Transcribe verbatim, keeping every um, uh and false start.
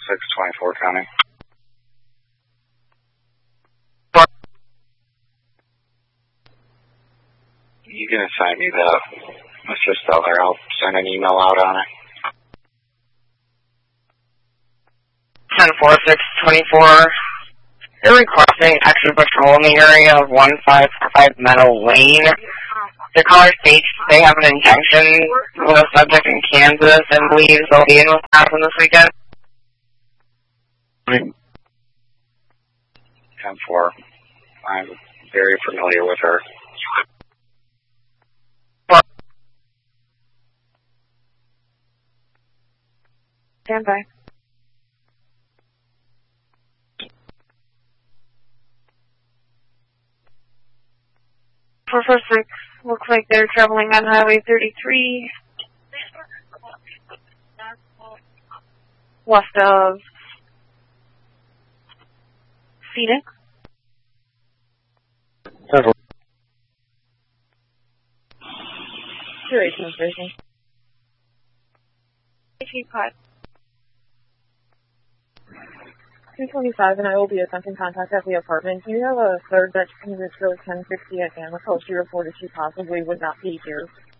six twenty-four county. You can assign me the Mister Stellar. I'll send an email out on it. ten four six twenty-four. They're requesting extra patrol in the area of one five five Meadow Lane. The caller states they have an injunction with a subject in Kansas and believes they'll be in Wisconsin this weekend. ten four. I'm very familiar with her. Stand by. four four six, looks like they're traveling on Highway thirty-three, west of Phoenix. Duration station. two twenty-five, and I will be attempting contact at the apartment. Do you have a third that can reach ten sixty at Gamma? She reported she possibly would not be here.